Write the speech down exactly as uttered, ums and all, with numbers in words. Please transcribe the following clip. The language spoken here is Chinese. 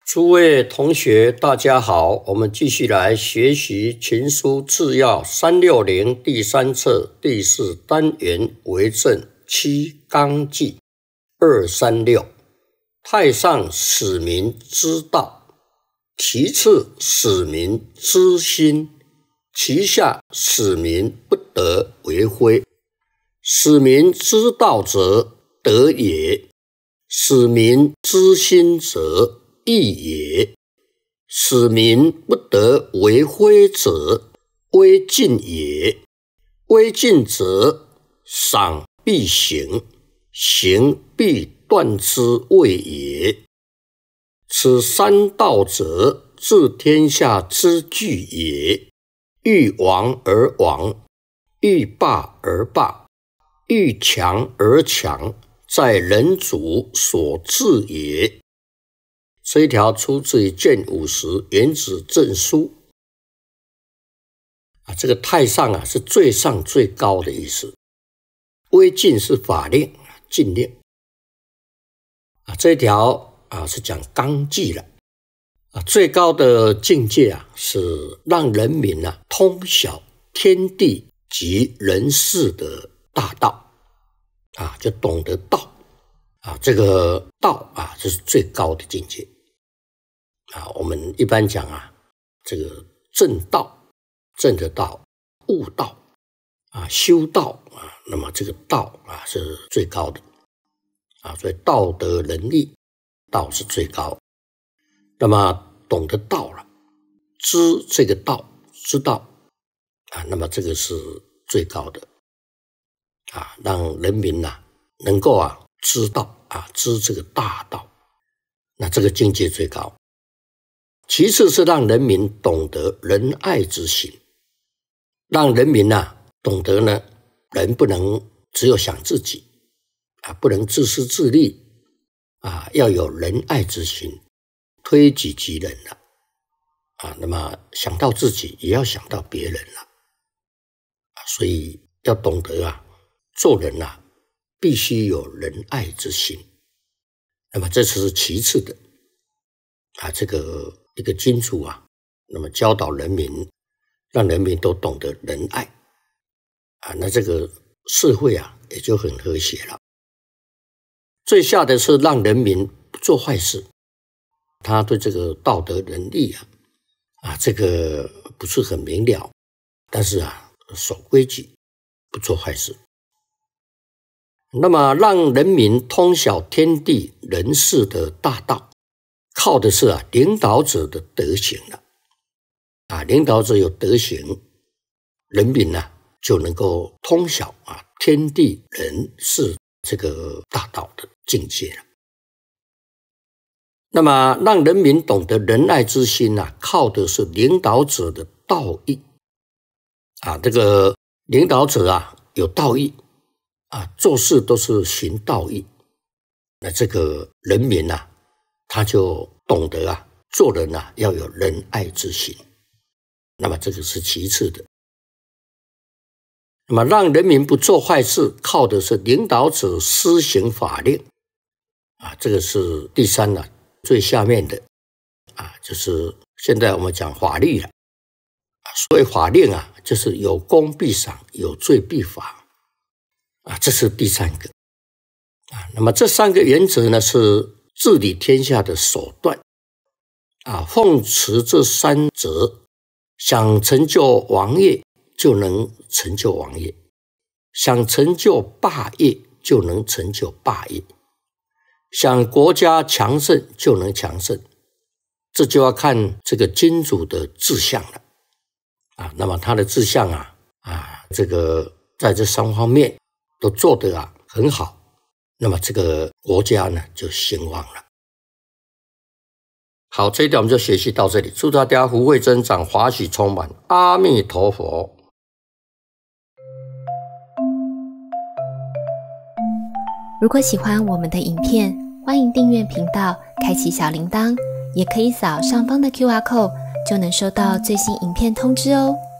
诸位同学大家好，我们继续来学习群书治要三六零第三册第四单元为政七纲纪二三六，太上使民知道，其次使民知心，其下使民不得为非。使民知道者，德也；使民知心者，义也。使民不得为非者，威进也。威进者，赏必行，行必断之谓也。此三道者，治天下之具也。欲亡而亡，欲霸而霸，欲强而强，在人主所治也。这一条出自于卷五十原子证书啊，这个太上啊是最上最高的意思，威禁是法令禁令啊，这一条啊是讲纲纪了啊，最高的境界啊是让人民啊通晓天地及人事的大道啊，就懂得道啊，这个道啊这是最高的境界。啊，我们一般讲啊，这个正道、正的道、悟道啊、修道啊，那么这个道啊是最高的啊，所以道德仁义，道是最高。那么懂得道了，知这个道，知道啊，那么这个是最高的啊，让人民呐、啊、能够啊知道啊，知这个大道，那这个境界最高。其次是让人民懂得仁爱之心，让人民啊懂得呢，人不能只有想自己啊，不能自私自利啊，要有仁爱之心，推己及人了啊。那么想到自己，也要想到别人了啊，所以要懂得啊，做人啊，必须有仁爱之心。那么这是其次的啊，这个。一个君主啊，那么教导人民，让人民都懂得仁爱啊，那这个社会啊也就很和谐了。最下的是让人民不做坏事，他对这个道德仁义啊啊这个不是很明了，但是啊守规矩，不做坏事。那么让人民通晓天地人事的大道，靠的是啊领导者的德行了啊，领导者有德行，人民呢、啊、就能够通晓啊天地人事这个大道的境界了。那么让人民懂得仁爱之心啊，靠的是领导者的道义啊，这个领导者啊有道义啊，做事都是行道义，那这个人民啊他就懂得啊，做人啊要有仁爱之心，那么这个是其次的。那么让人民不做坏事，靠的是领导者施行法令啊，这个是第三啊，最下面的啊，就是现在我们讲法律了。所谓法令啊，就是有功必赏，有罪必罚啊，这是第三个啊。那么这三个原则呢是治理天下的手段啊，奉持这三则，想成就王业就能成就王业，想成就霸业就能成就霸业，想国家强盛就能强盛，这就要看这个君主的志向了啊。那么他的志向啊啊，这个在这三方面都做得啊很好，那么这个国家呢就兴旺了。好，这一点我们就学习到这里，祝大家福慧增长，华喜充满，阿弥陀佛。 如果喜欢我们的影片，欢迎订阅频道，开启小铃铛，也可以扫上方的 Q R code， 就能收到最新影片通知哦。